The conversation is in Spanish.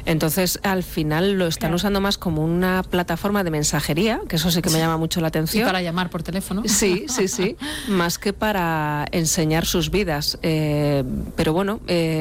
Entonces, al final lo están usando más como una plataforma de mensajería, que eso sí que me llama mucho la atención. Y para llamar por teléfono. Sí, más que para enseñar sus vidas. Pero bueno...